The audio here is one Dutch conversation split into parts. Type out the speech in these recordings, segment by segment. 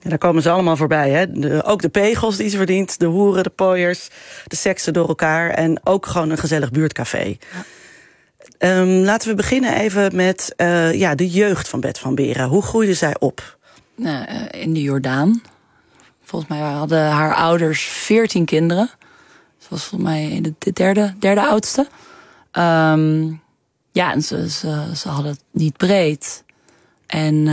En daar komen ze allemaal voorbij. Hè? Ook de pegels die ze verdient, de hoeren, de pooiers, de seksen door elkaar. En ook gewoon een gezellig buurtcafé. Ja. Laten we beginnen even met de jeugd van Bet van Beren. Hoe groeide zij op? In de Jordaan. Volgens mij hadden haar ouders 14 kinderen. Ze was volgens mij de derde oudste. En ze hadden het niet breed. En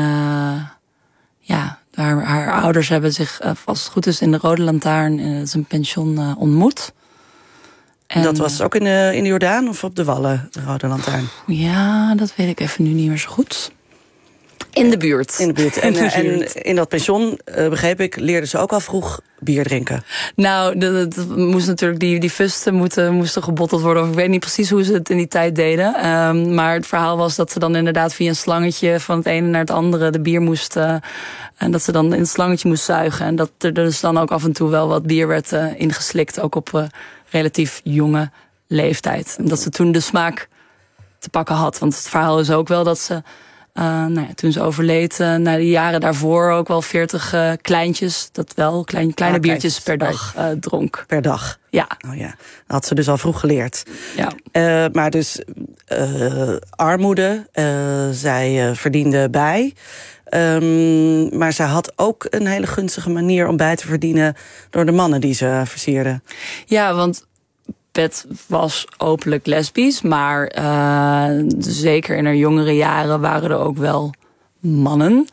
haar ouders hebben zich, als het goed is, in de Rode Lantaarn, zijn pension, ontmoet. En dat was ook in de Jordaan of op de Wallen, de Rode Lantaarn? Ja, dat weet ik even nu niet meer zo goed. In de buurt. In de buurt. En in dat pension, begreep ik, leerden ze ook al vroeg bier drinken. Nou, dat moest natuurlijk, die fusten moesten gebotteld worden. Of ik weet niet precies hoe ze het in die tijd deden. Maar het verhaal was dat ze dan inderdaad via een slangetje van het ene naar het andere de bier moesten. En dat ze dan in het slangetje moest zuigen. En dat er dus dan ook af en toe wel wat bier werd ingeslikt. Ook op relatief jonge leeftijd. En dat ze toen de smaak te pakken had. Want het verhaal is ook wel dat ze toen ze overleed, na de jaren daarvoor ook wel 40 kleintjes, dat wel, kleine biertjes per dag dronk. Per dag? Ja. Oh ja, dat had ze dus al vroeg geleerd. Ja. Maar dus armoede, zij verdiende bij. Maar zij had ook een hele gunstige manier om bij te verdienen door de mannen die ze versierde. Ja, want Bet was openlijk lesbisch, maar zeker in haar jongere jaren waren er ook wel mannen.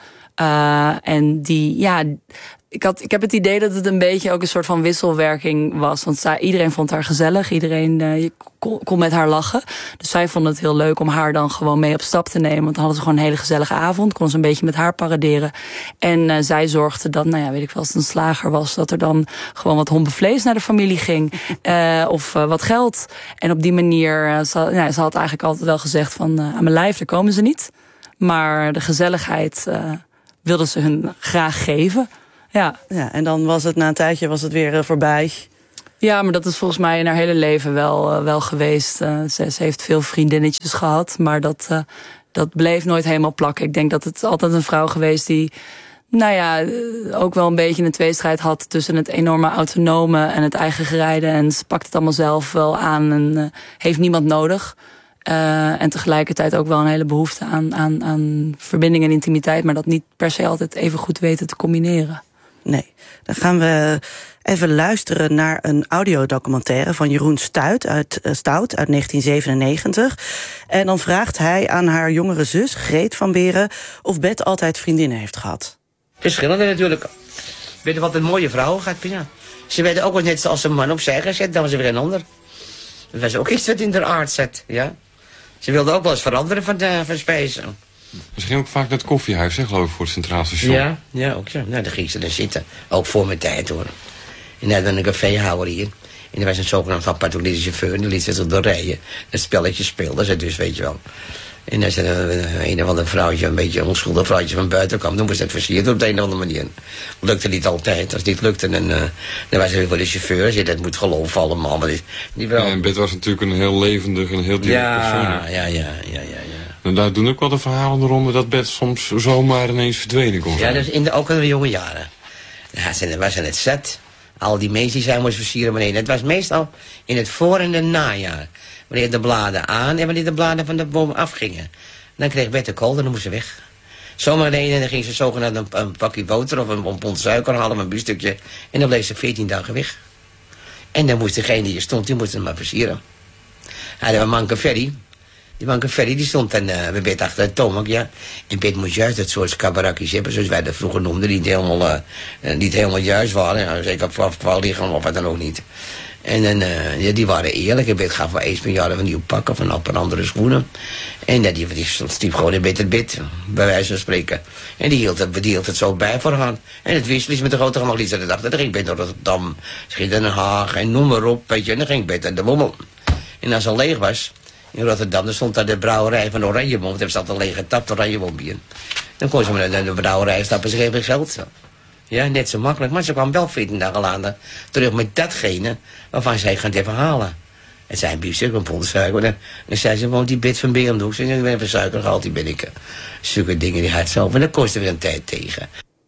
En die, ik heb het idee dat het een beetje ook een soort van wisselwerking was. Want iedereen vond haar gezellig, iedereen kon met haar lachen. Dus zij vond het heel leuk om haar dan gewoon mee op stap te nemen. Want dan hadden ze gewoon een hele gezellige avond, kon ze een beetje met haar paraderen. En zij zorgde dat, weet ik wel, als het een slager was, dat er dan gewoon wat hombevlees naar de familie ging. Of wat geld. En op die manier, ze had eigenlijk altijd wel gezegd van, aan mijn lijf, daar komen ze niet. Maar de gezelligheid wilden ze hun graag geven. Ja, en dan was het na een tijdje weer voorbij. Ja, maar dat is volgens mij in haar hele leven wel geweest. Ze heeft veel vriendinnetjes gehad, maar dat bleef nooit helemaal plakken. Ik denk dat het altijd een vrouw geweest die, ook wel een beetje een tweestrijd had tussen het enorme autonome en het eigen gerijden. En ze pakt het allemaal zelf wel aan en heeft niemand nodig. En tegelijkertijd ook wel een hele behoefte aan verbinding en intimiteit, maar dat niet per se altijd even goed weten te combineren. Nee, dan gaan we even luisteren naar een audiodocumentaire van Jeroen Stout uit 1997. En dan vraagt hij aan haar jongere zus, Greet van Beren, of Bet altijd vriendinnen heeft gehad. Verschillende natuurlijk. Weet je wat een mooie vrouw gaat, Pina? Ze werden ook wel net zoals een man opzij gezet, dan was er weer een ander. Dat was ook iets wat in haar aard zat, ja. Ze wilde ook wel eens veranderen van spijzen. Ze ging ook vaak naar het koffiehuis, geloof ik, voor het Centraal Station. Ja, ook zo. Nou, daar ging ze dan zitten. Ook voor mijn tijd, hoor. En dan had een caféhouder hier. En er was een zogenaamd apparatuurlijke chauffeur. En die liet ze zo doorrijden. Dat spelletje speelden ze dus, weet je wel. En als er een of ander vrouwtje, een beetje onschuldig vrouwtje van buiten kwam, dan moest dat versierd op de een of andere manier. Lukte niet altijd. Als het niet lukte, dan was er weer voor de chauffeur. Dat moet geloven allemaal. Maar en Bet was natuurlijk een heel levendig en heel direct persoon. Ja. En daar doen ook wel de verhalen de ronde dat Bet soms zomaar ineens verdwenen kon zijn. Ja, dus ook in de jonge jaren. Ja, was ze het zet. Al die mensen die zij moest versieren beneden. Het was meestal in het voor- en het najaar. Wanneer de bladen aan en wanneer de bladen van de boom afgingen. Dan kreeg Bet de kool en dan moest ze weg. Zomaar en dan ging ze zogenaamd een pakje boter of een pond suiker halen, een biefstukje. En dan bleef ze 14 dagen weg. En dan moest degene die er stond, die moest hem maar versieren. Hadden we Manke Ferry. Die Manke Ferry die stond dan bij Bet achter het toonbank, ja. En Bet moest juist dat soort skabarakjes hebben, zoals wij dat vroeger noemden, die niet helemaal juist waren. Ja, zeker qua lichaam of wat dan ook niet. En dan, die waren eerlijk. En Bet gaf wel eens per jaar een nieuw pak of een andere schoenen. En die stiep gewoon in het bed, bij wijze van spreken. En die hield het zo bij voor haar. En het wissel is met de grote gemalies aan de dag. Dan ging Bet naar Rotterdam, ging naar Den Haag en noem maar op, weet je. En dan ging Bet aan de Bommel. En als ze leeg was, in Rotterdam, dan stond daar de brouwerij van Oranjeboom. Want er zat een lege tap Oranjeboombier. Dan kon ze naar de brouwerij stappen, ze geven geld. Ja, net zo makkelijk. Maar ze kwam wel 14 dagen later terug met datgene waarvan zij gaan even halen. Het zijn biefstuk, een pond suiker. Dan zei ze, woont die Bet van Beren om. Ze zei, ik ben even suiker gehaald, die ben ik. Zulke dingen die had zelf. En dat kostte weer een tijd tegen.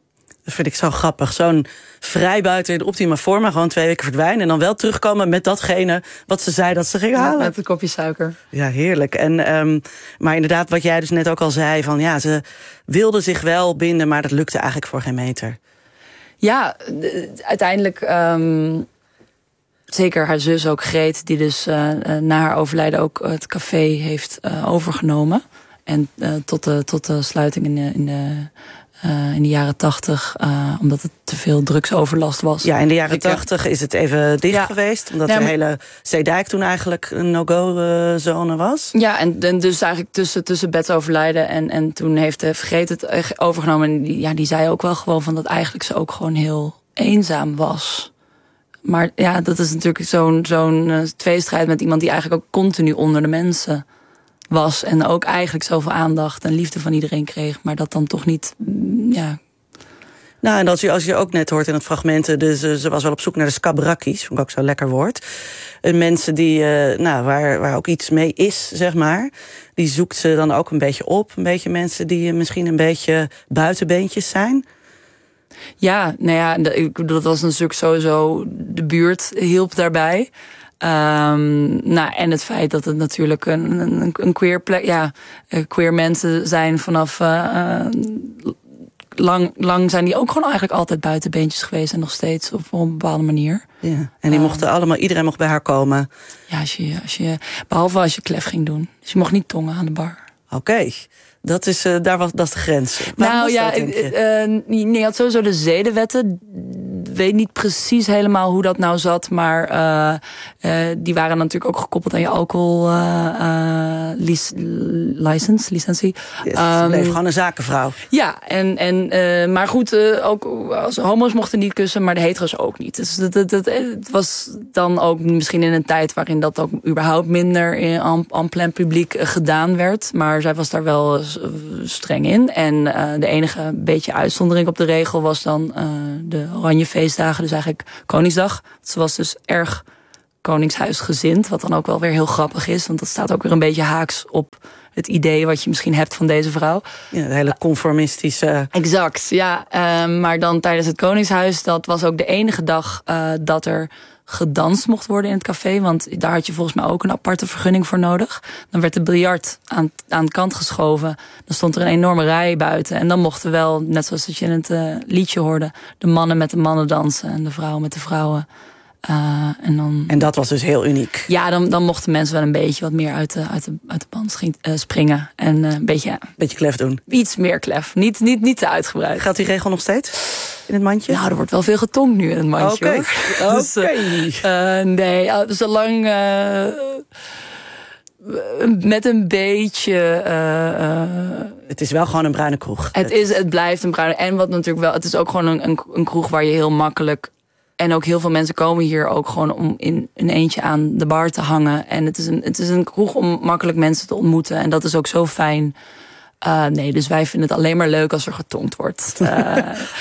Dat vind ik zo grappig. Zo'n vrijbuiter in de optima forma, gewoon 2 weken verdwijnen en dan wel terugkomen met datgene wat ze zei dat ze ging halen. Met een kopje suiker. Ja, heerlijk. Maar inderdaad, wat jij dus net ook al zei, van ja, ze wilde zich wel binden, maar dat lukte eigenlijk voor geen meter. Ja, uiteindelijk zeker haar zus ook, Greet, die dus na haar overlijden ook het café heeft overgenomen. En tot de sluiting in de jaren 80, omdat het te veel drugsoverlast was. Ja, in de jaren 80 is het even dicht geweest, omdat de hele Zeedijk toen eigenlijk een no-go-zone was. Ja, en dus eigenlijk tussen Bets overlijden en toen heeft Vergeet het overgenomen. En die zei ook wel gewoon van dat eigenlijk ze ook gewoon heel eenzaam was. Maar ja, dat is natuurlijk zo'n tweestrijd met iemand die eigenlijk ook continu onder de mensen was. En ook eigenlijk zoveel aandacht en liefde van iedereen kreeg. Maar dat dan toch niet, ja. Nou, en als je ook net hoort in het fragment, dus ze was wel op zoek naar de skabrakkies. Vond ik ook zo'n lekker woord. Mensen die, waar ook iets mee is, zeg maar. Die zoekt ze dan ook een beetje op. Een beetje mensen die misschien een beetje buitenbeentjes zijn. Ja, nou ja, dat was natuurlijk sowieso, de buurt hielp daarbij. En het feit dat het natuurlijk een queer plek, queer mensen zijn vanaf lang zijn die ook gewoon eigenlijk altijd buitenbeentjes geweest en nog steeds op een bepaalde manier. Ja, en die mochten allemaal, iedereen mocht bij haar komen. Ja, behalve als je klef ging doen. Dus je mocht niet tongen aan de bar. Oké. Dat is de grens. Je had sowieso de zedenwetten. Weet niet precies helemaal hoe dat nou zat, maar die waren natuurlijk ook gekoppeld aan je alcohol licentie. Yes, ze bleef gewoon een zakenvrouw. Ja, maar goed, ook als homo's mochten niet kussen, maar de hetero's ook niet. Dus het was dan ook misschien in een tijd waarin dat ook überhaupt minder en plein publiek gedaan werd. Maar zij was daar wel streng in. En de enige beetje uitzondering op de regel was dan de Oranje feestdagen, dus eigenlijk Koningsdag. Ze was dus erg koningshuisgezind, wat dan ook wel weer heel grappig is, want dat staat ook weer een beetje haaks op het idee wat je misschien hebt van deze vrouw. Ja, de hele conformistische. Exact, ja. Maar dan tijdens het Koningshuis, dat was ook de enige dag dat er gedanst mocht worden in het café, want daar had je volgens mij ook een aparte vergunning voor nodig. Dan werd de biljart aan de kant geschoven. Dan stond er een enorme rij buiten. En dan mochten wel, net zoals dat je in het liedje hoorde, de mannen met de mannen dansen en de vrouwen met de vrouwen. En dat was dus heel uniek. Ja, dan mochten mensen wel een beetje wat meer uit de band springen. En een beetje klef doen. Iets meer klef. Niet te uitgebreid. Geldt die regel nog steeds in het mandje? Nou, er wordt wel veel getongd nu in het mandje. Oké. Dus, nee, zolang met een beetje. Het is wel gewoon een bruine kroeg. Het blijft een bruine. En wat natuurlijk wel, het is ook gewoon een kroeg waar je heel makkelijk. En ook heel veel mensen komen hier ook gewoon om in een eentje aan de bar te hangen. En het is een kroeg om makkelijk mensen te ontmoeten. En dat is ook zo fijn. Dus wij vinden het alleen maar leuk als er getongd wordt.